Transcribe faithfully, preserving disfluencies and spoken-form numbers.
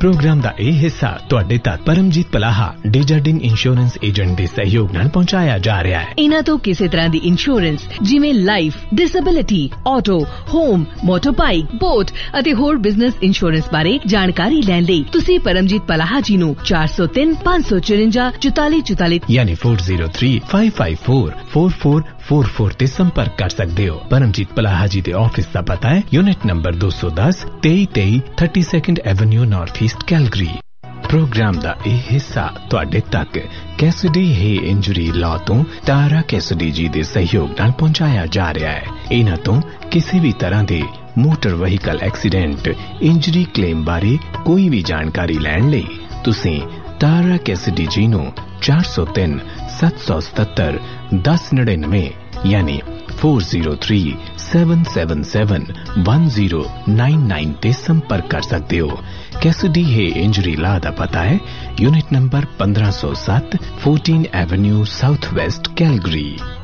Programme दा ਇਹ ਹਿੱਸਾ ਤੁਹਾਡੇ ਤੱਕ ਪਰਮਜੀਤ ਪਲਾਹਾ ਡੇਜਰਡਿਨ ਇੰਸ਼ੋਰੈਂਸ ਏਜੰਟ ਦੇ ਸਹਿਯੋਗ ਨਾਲ ਪਹੁੰਚਾਇਆ ਜਾ ਰਿਹਾ ਹੈ। ਇਹਨਾਂ ਤੋਂ ਕਿਸੇ ਤਰ੍ਹਾਂ ਦੀ ਇੰਸ਼ੋਰੈਂਸ ਜਿਵੇਂ life, disability, auto, home, ਮੋਟਰਬਾਈਕ, boat ਅਤੇ ਹੋਰ ਬਿਜ਼ਨਸ ਇੰਸ਼ੋਰੈਂਸ ਬਾਰੇ ਜਾਣਕਾਰੀ ਲੈਣ ਲਈ ਤੁਸੀਂ ਪਰਮਜੀਤ ਪਲਾਹਾ ਜੀ ਨੂੰ ਚਾਰ ਸੌ ਤਿੰਨ ਪੰਜ ਸੌ ਚੁਰੰਜਾ ਚੁਤਾਲੀ ਚੁਤਾਲੀ ਯਾਨੀ ਚਾਰ ਜ਼ੀਰੋ ਤਿੰਨ ਪੰਜ ਪੰਜ ਚਾਰ ਚਾਰ ਚਾਰ ਚਾਰ ਚਾਰ ਤੇ ਸੰਪਰਕ ਕਰ ਸਕਦੇ ਹੋ। ਪਰਮਜੀਤ ਪਲਾਹਾ ਜੀ ਦੇ ਆਫਿਸ ਦਾ ਪਤਾ ਹੈ ਯੂਨਿਟ ਨੰਬਰ ਦੋ ਸੌ ਦਸ ਤੇਈ ਤੇਈ thirty second avenue north East Calgary. Programme ਦਾ ਇਹ ਹਿੱਸਾ ਤੁਹਾਡੇ ਤੱਕ ਕੈਸਿਡੀ ਹੇ ਇੰਜਰੀ ਲਾਅ ਤੋਂ ਤਾਰਾ ਕੈਸਿਡੀ ਜੀ ਦੇ ਸਹਿਯੋਗ ਨਾਲ ਪਹੁੰਚਾਇਆ ਜਾ ਰਿਹਾ ਹੈ। ਇਹਨਾਂ ਤੋਂ ਕਿਸੇ ਵੀ ਤਰ੍ਹਾਂ ਦੇ motor vehicle accident injury claim ਬਾਰੇ ਕੋਈ ਵੀ ਜਾਣਕਾਰੀ ਲੈਣ ਲਈ ਤੁਸੀਂ ਤਾਰਾ ਕੈਸਿਡੀ ਜੀ ਨੂੰ ਚਾਰ ਸੌ ਤਿੰਨ ਸੱਤ ਸੌ ਸਤੱਤਰ ਦਸ ਨੜਿਨਵੇਂ ਯਾਨੀ ਚਾਰ ਜ਼ੀਰੋ ਤਿੰਨ ਸੱਤ ਸੱਤ ਸੱਤ ਇੱਕ ਜ਼ੀਰੋ ਨੌ ਨੌ ਤੇ ਸੰਪਰਕ ਕਰ ਸਕਦੇ ਹੋ। ਕੈਸਿਡੀ ਹੈ ਇੰਜਰੀ ਲਾ ਦਾ ਪਤਾ ਹੈ ਯੂਨਿਟ ਨੰਬਰ ਪੰਦਰਾਂ ਸੌ ਸੱਤ ਚੌਦਾਂ ਐਵੇਨਿਊ ਸਾਊਥ ਵੈਸਟ ਕੈਲਗਰੀ।